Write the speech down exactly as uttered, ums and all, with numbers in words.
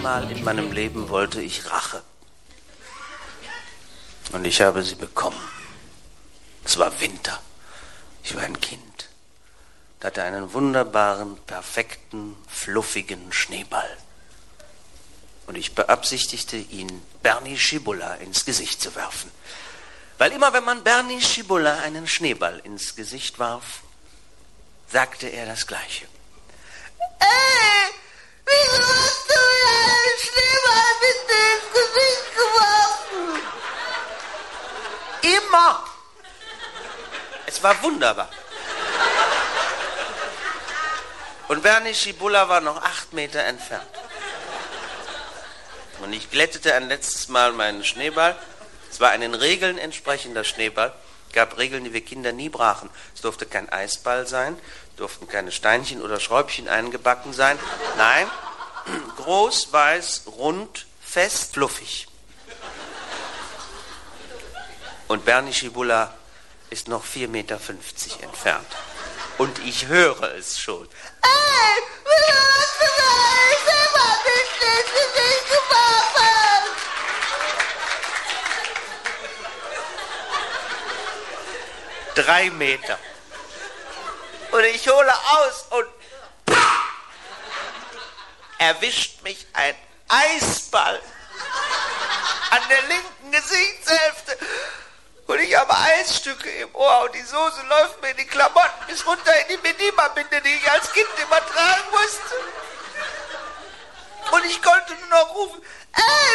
Mal in meinem Leben wollte ich Rache. Und ich habe sie bekommen. Es war Winter. Ich war ein Kind. Ich hatte einen wunderbaren, perfekten, fluffigen Schneeball. Und ich beabsichtigte, ihn Bernie Schibulla ins Gesicht zu werfen. Weil immer, wenn man Bernie Schibulla einen Schneeball ins Gesicht warf, sagte er das Gleiche. Ey, wieso hast du mir einen Schneeball mit ins Gesicht geworfen? Immer. Es war wunderbar. Und Bernie Schibulla war noch acht Meter entfernt. Und ich glättete ein letztes Mal meinen Schneeball. Es war ein den Regeln entsprechender Schneeball. Es gab Regeln, die wir Kinder nie brachen. Es durfte kein Eisball sein, durften keine Steinchen oder Schräubchen eingebacken sein. Nein, groß, weiß, rund, fest, fluffig. Und Bernie Schibulla ist noch vier Meter fünfzig entfernt. Und ich höre es schon. Ey, wieso hast du mir einen Schneeball mit ins Gesicht geworfen? Drei Meter. Und ich hole aus und pah, erwischt mich ein Eisball an der linken Gesichtshälfte. Und ich habe Eisstücke im Ohr und die Soße läuft mir in die Klamotten bis runter in die Medima-Binde, die ich als Kind immer tragen musste. Und ich konnte nur noch rufen, Ey,